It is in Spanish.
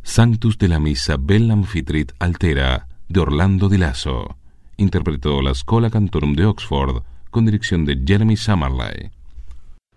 Sanctus de la Missa Bellam Fitrit Altera, de Orlando Di Lasso. Interpretó la Schola Cantorum de Oxford, con dirección de Jeremy Summerley.